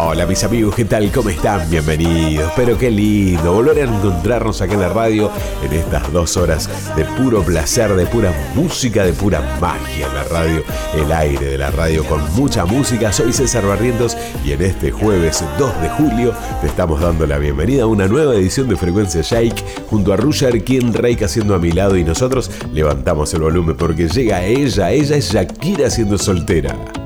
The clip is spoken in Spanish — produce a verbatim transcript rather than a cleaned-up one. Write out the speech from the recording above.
Hola mis amigos, ¿qué tal? ¿Cómo están? Bienvenidos. Pero qué lindo volver a encontrarnos acá en la radio en estas dos horas de puro placer, de pura música, de pura magia en la radio, el aire de la radio con mucha música. Soy César Barrientos y en este jueves dos de julio te estamos dando la bienvenida a una nueva edición de Frecuencia Shake junto a Roger King Rake haciendo a mi lado y nosotros levantamos el volumen porque llega ella, ella es Shakira siendo soltera.